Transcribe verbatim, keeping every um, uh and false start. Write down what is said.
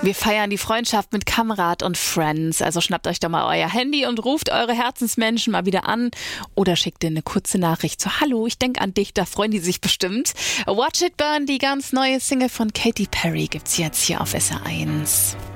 Wir feiern die Freundschaft mit Kamerad und Friends. Also schnappt euch doch mal euer Handy und ruft eure Herzensmenschen mal wieder an. Oder schickt dir eine kurze Nachricht so: Hallo, ich denk an dich, da freuen die sich bestimmt. Watch It Burn, die ganz neue Single von Katy Perry, gibt's jetzt hier auf S R eins.